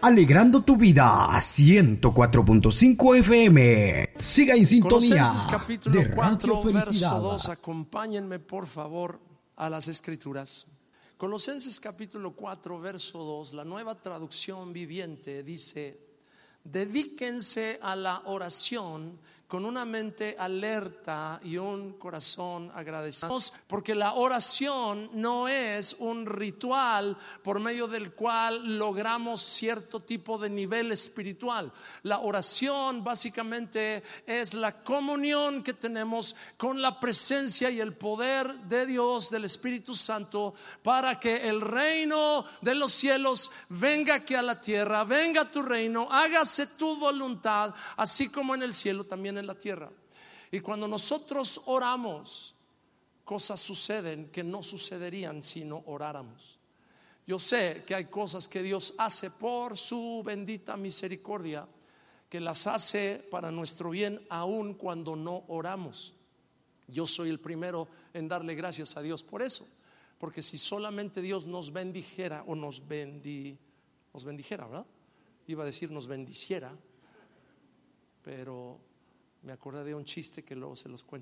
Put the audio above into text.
alegrando tu vida. 104.5 FM. Siga en sintonía Colosenses capítulo de 4, Radio verso Felicidad. 2. Acompáñenme por favor a las escrituras. Colosenses capítulo 4, verso 2, la Nueva Traducción Viviente dice: dedíquense a la oración con una mente alerta y un corazón agradecido, porque la oración no es un ritual por medio del cual logramos cierto tipo de nivel espiritual. La oración básicamente es la comunión que tenemos con la presencia y el poder de Dios, del Espíritu Santo, para que el reino de los cielos venga aquí a la tierra. Venga tu reino, hágase tu voluntad, así como en el cielo, también en la tierra. Y cuando nosotros oramos, cosas suceden que no sucederían si no oráramos. Yo sé que hay cosas que Dios hace por su bendita misericordia, que las hace para nuestro bien aun cuando no oramos. Yo soy el primero en darle gracias a Dios por eso, porque si solamente Dios nos bendijera o nos bendijera, ¿verdad? Iba a decir nos bendiciera, pero me acordé de un chiste que luego se los cuento.